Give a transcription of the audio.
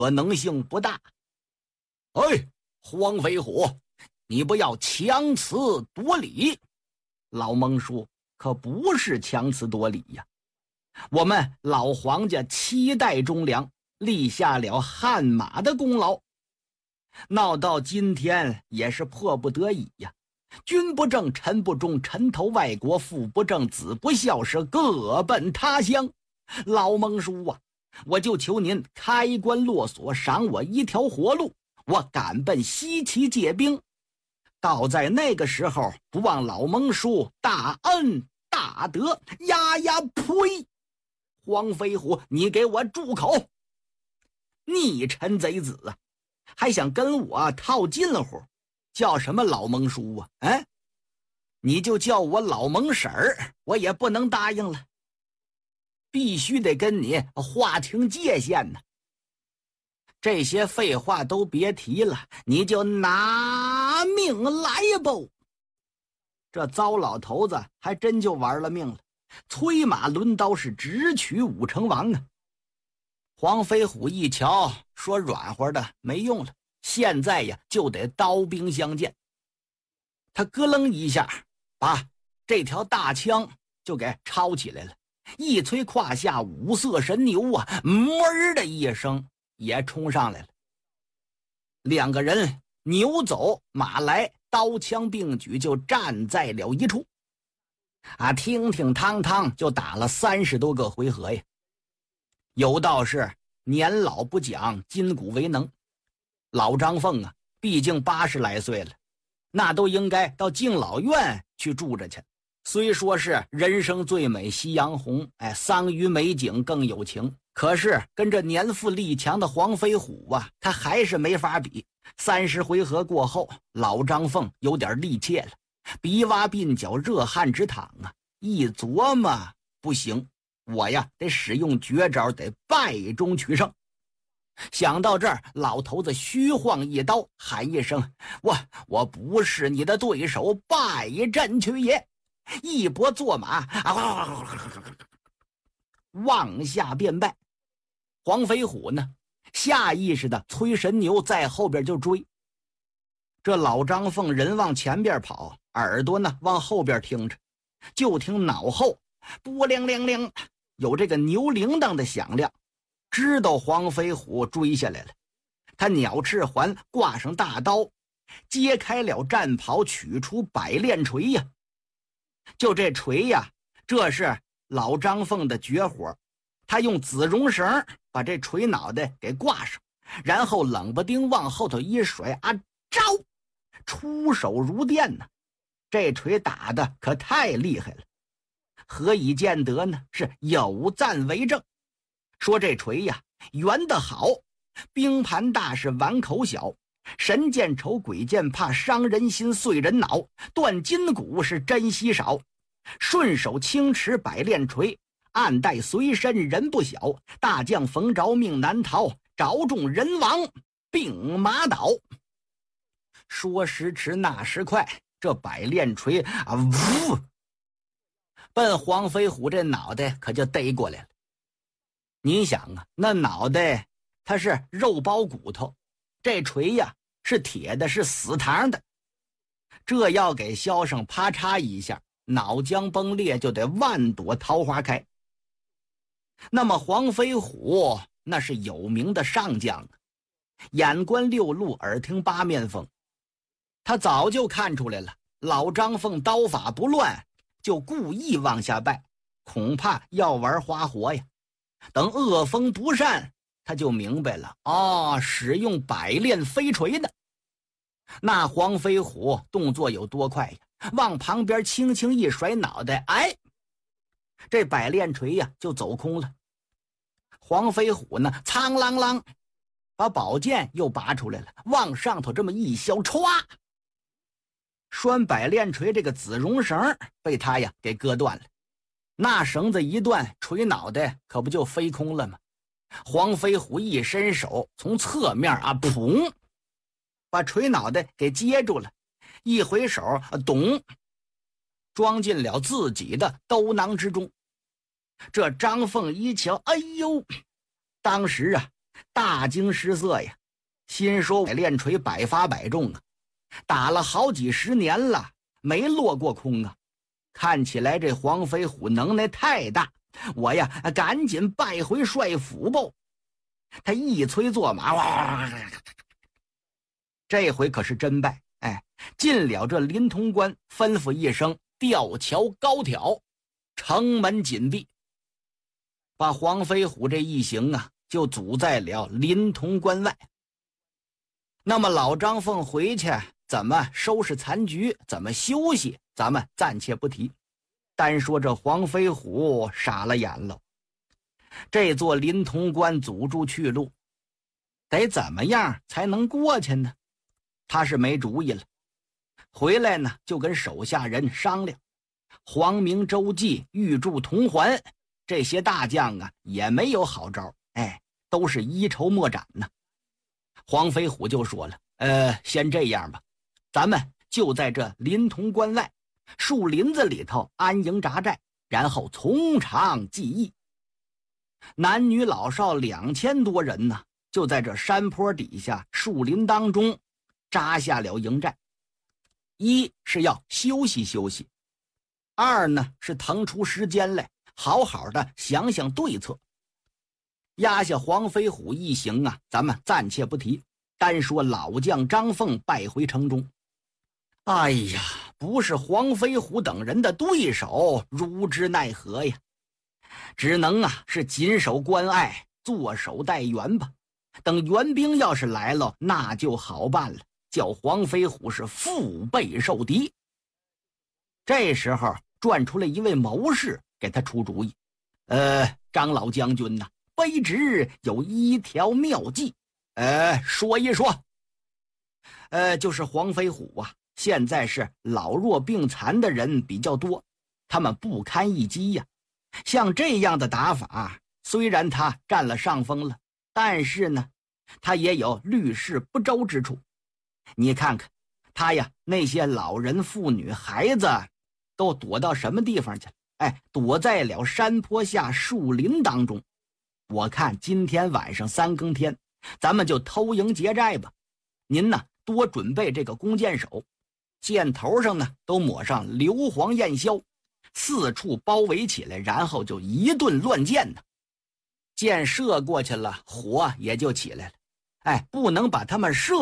可能性不大。哎，黄飞虎，你不要强词夺理。老蒙说，可不是强词夺理呀，我们老黄家7代忠良，立下了汗马的功劳，闹到今天也是迫不得已呀。君不正，臣不忠，臣投外国，父不正，子不孝，是各奔他乡。老蒙叔啊，我就求您开关落锁，赏我一条活路，我赶奔西岐借兵。到在那个时候，不忘老蒙叔大恩大德。呀呀呸！黄飞虎，你给我住口！逆臣贼子啊，还想跟我套近乎？叫什么老蒙叔啊？哎，你就叫我老蒙婶儿，我也不能答应了，必须得跟你划清界限呢。这些废话都别提了，你就拿命来吧！这糟老头子还真就玩了命了，催马抡刀是直取武成王啊！黄飞虎一瞧，说软和的没用了，现在呀就得刀兵相见。他咯楞一下，把这条大枪就给抄起来了，一催胯下五色神牛啊，哞的一声也冲上来了。两个人牛走马来，刀枪并举，就站在了一处啊，挺挺汤汤就打了30多个回合呀。有道是年老不讲，筋骨为能。老张凤啊，毕竟80来岁了，那都应该到敬老院去住着去。虽说是人生最美夕阳红，桑榆美景更有情，可是跟这年富力强的黄飞虎啊，他还是没法比。30回合过后，老张凤有点力怯了，鼻洼鬓角热汗直淌啊，一琢磨，不行，我呀得使用绝招，得败中取胜。想到这儿，老头子虚晃一刀，喊一声：我不是你的对手，败阵去也！一搏坐马，往下便败。黄飞虎呢，下意识的催神牛在后边就追。这老张凤人往前边跑，耳朵呢往后边听着，就听脑后波亮亮亮有这个牛铃铛的响亮，知道黄飞虎追下来了。他鸟翅环，挂上大刀，揭开了战袍，取出百炼锤呀。就这锤呀，这是老张凤的绝活。他用紫绒绳把这锤脑袋给挂上，然后冷不丁往后头一甩，啊招，出手如电呢。这锤打的可太厉害了。何以见得呢？是有赞为证。说这锤呀，圆得好，冰盘大是碗口小，神见愁鬼见怕，伤人心碎人脑，断筋骨是真稀少。顺手轻持百炼锤，暗带随身人不小，大将逢着命难逃，着中人亡并马倒。说时迟那时快，这百炼锤啊，呜，奔黄飞虎这脑袋可就逮过来了。你想啊，那脑袋它是肉包骨头，这锤呀是铁的，是死膛的，这要给削上啪嚓一下，脑浆崩裂，就得万朵桃花开。那么黄飞虎那是有名的上将啊，眼观六路，耳听八面风。他早就看出来了，老张凤刀法不乱，就故意往下败，恐怕要玩花活呀。等恶风不散，他就明白了，使用百炼飞锤呢。那黄飞虎动作有多快呀？往旁边轻轻一甩脑袋，这百炼锤呀就走空了。黄飞虎呢，苍啷啷把宝剑又拔出来了，往上头这么一削，歘，拴百炼锤这个紫绒绳被他呀给割断了。那绳子一断，锤脑袋可不就飞空了吗？黄飞虎一伸手，从侧面砰，把锤脑袋给接住了，一回手，咚，装进了自己的兜囊之中。这张凤一瞧，哎呦，当时大惊失色呀，心说练锤百发百中啊，打了好几十年了，没落过空啊。看起来这黄飞虎能耐太大，我呀赶紧拜回帅府吧。他一催坐马，哇，这回可是真拜。进了这临潼关，吩咐一声吊桥高挑，城门紧闭，把黄飞虎这一行啊就阻在了临潼关外。那么老张凤回去怎么收拾残局，怎么休息，咱们暂且不提，单说这黄飞虎傻了眼了。这座临潼关阻住去路，得怎么样才能过去呢？他是没主意了。回来呢，就跟手下人商量。黄明、周济、玉柱、童环这些大将啊，也没有好招，都是一筹莫展呢。黄飞虎就说了：先这样吧，咱们就在这临潼关外树林子里头安营扎寨，然后从长计议。男女老少2000多人呢，就在这山坡底下树林当中扎下了营寨。一是要休息休息，二呢是腾出时间来好好的想想对策。压下黄飞虎一行啊，咱们暂且不提，单说老将张凤败回城中。哎呀，不是黄飞虎等人的对手，如之奈何呀？只能啊是紧守关隘，坐守待援吧。等援兵要是来了，那就好办了，叫黄飞虎是腹背受敌。这时候转出来一位谋士给他出主意：张老将军呐，卑职有一条妙计，说一说。就是黄飞虎啊，现在是老弱病残的人比较多，他们不堪一击呀。像这样的打法，虽然他占了上风了，但是呢，他也有虑事不周之处。你看看他呀，那些老人妇女孩子都躲到什么地方去了？躲在了山坡下树林当中。我看今天晚上3更天，咱们就偷营劫寨吧。您呢，多准备这个弓箭手，箭头上呢都抹上硫磺焰硝，四处包围起来，然后就一顿乱箭呢。箭射过去了，火也就起来了。不能把他们射